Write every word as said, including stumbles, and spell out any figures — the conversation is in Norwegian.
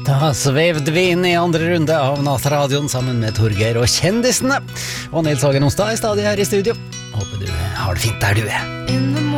Da svevde vi inn i andre runde av Nattradioen sammen med Torgeir og kjendisene. Og Nils Hagen Onsdag er stadig her i studio. Håper du har det fint der du er.